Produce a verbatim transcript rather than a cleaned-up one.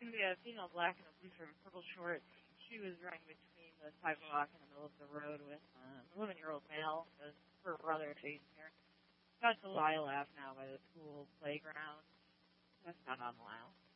Yeah, female black in a blue shirt, purple shorts. She was running between the sidewalk in the middle of the road with uh, an eleven-year-old male, with her brother chasing her. Got to Lilac now by the school playground. That's not on the Lyle.